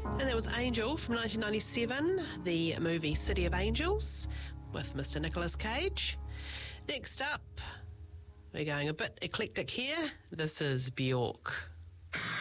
And that was Angel from 1997, the movie City of Angels with Mr. Nicolas Cage. Next up, we're going a bit eclectic here. This is Bjork.